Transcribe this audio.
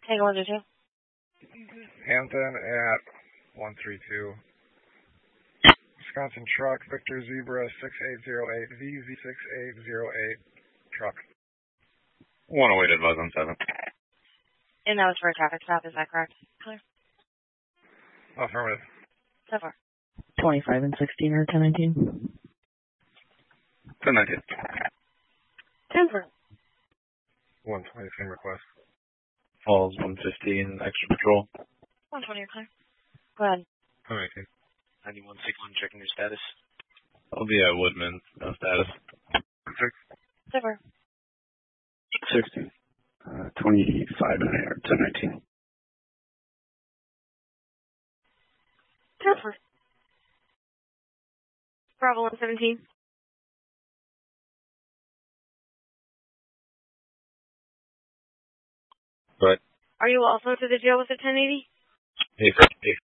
Tango 122. Hampton at 132. Wisconsin truck, Victor Zebra 6808, VZ6808, truck. 108 advise on 7. And that was for a traffic stop, is that correct? Clear. Affirmative. So far. 25 and 16 or 1019? 1019. 10 for. 120, same request. Falls 115, extra patrol. 120, you're clear. Go ahead. 118. 91 Sigmund, checking your status. I'll be at Woodman, no status. 6. So far. 60. 25 and 1019. 10 for. Bravo 117. Right. Are you also to the jail with a 1080? Hey,